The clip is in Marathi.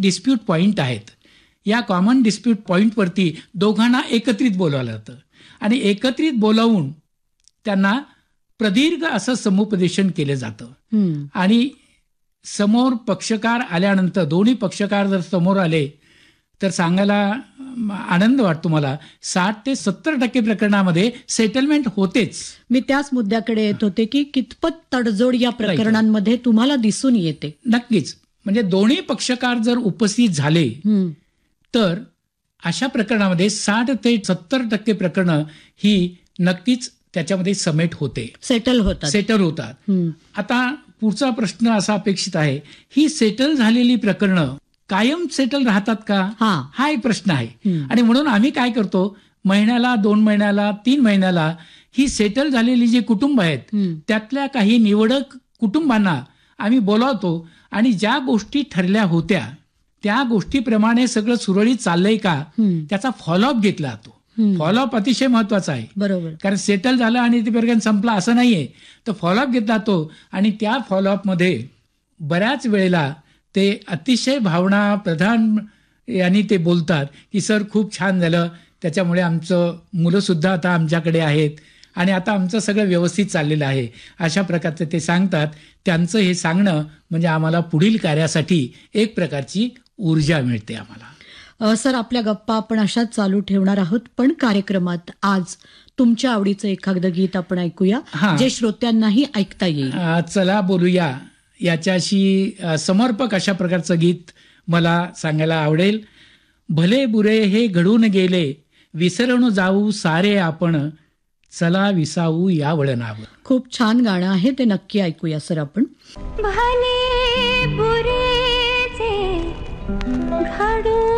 डिस्प्यूट पॉईंट आहेत. या कॉमन डिस्प्यूट पॉईंटवरती दोघांना एकत्रित बोलावलं जातं आणि एकत्रित बोलावून त्यांना प्रदीर्घ असं समुपदेशन केलं जातं. आणि समोर पक्षकार आल्यानंतर दोन्ही पक्षकार जर समोर आले तर सांगायला आनंद वाटतो मला 60 ते 70% प्रकरणामध्ये सेटलमेंट होतेच. मी त्याच मुद्द्याकडे येत होते की कितपत तडजोड या प्रकरणांमध्ये तुम्हाला दिसून येते. नक्कीच. म्हणजे दोन्ही पक्षकार जर उपस्थित झाले तर अशा प्रकरणामध्ये 60 ते 70% प्रकरणं ही नक्कीच त्याच्यामध्ये समेट होते, सेटल होतात. आता पुढचा प्रश्न असा अपेक्षित आहे, ही सेटल झालेली प्रकरणं कायम सेटल राहतात का, हा एक प्रश्न आहे. आणि म्हणून आम्ही काय करतो, महिन्याला 2 महिन्याला 3 महिन्याला ही सेटल झालेली जी कुटुंब आहेत त्यातल्या काही निवडक कुटुंबांना आम्ही बोलावतो आणि ज्या गोष्टी ठरल्या होत्या त्या गोष्टीप्रमाणे सगळं सुरळीत चाललंय का त्याचा फॉलोअप घेतला जातो. फॉलोअप अतिशय महत्वाचा आहे. बरोबर. कारण सेटल झालं आणि ते प्रकरण संपलं असं नाहीये, तर फॉलोअप घेतला जातो. आणि त्या फॉलोअपमध्ये बऱ्याच वेळेला ते अतिशय भावना प्रधान यांनी ते बोलतात की सर खूप छान झालं, त्याच्यामुळे आमचं मुलं सुद्धा आता आमच्याकडे आहेत आणि आता आमचं सगळं व्यवस्थित चाललेलं आहे, अशा प्रकारचं ते सांगतात. त्यांचं हे सांगणं म्हणजे आम्हाला पुढील कार्यासाठी एक प्रकारची ऊर्जा मिळते आम्हाला. सर, आपल्या गप्पा आपण अशाच चालू ठेवणार आहोत, पण कार्यक्रमात आज तुमच्या आवडीचं एखादं गीत आपण ऐकूया जे श्रोत्यांनाही ऐकता येईल. चला बोलूया याच्याशी समर्पक अशा प्रकारचं गीत मला सांगायला आवडेल. भले बुरे हे घडून गेले, विसरून जाऊ सारे आपण, चला विसावू या वळणावर. खूप छान गाणं आहे, ते नक्की ऐकूया सर आपण. भले बुरे जे घडून